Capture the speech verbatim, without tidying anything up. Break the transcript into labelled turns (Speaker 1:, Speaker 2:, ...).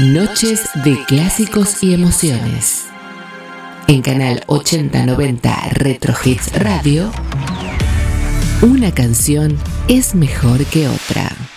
Speaker 1: Noches de clásicos y emociones. En Canal ochenta noventa Retro Hits Radio, una canción es mejor que otra.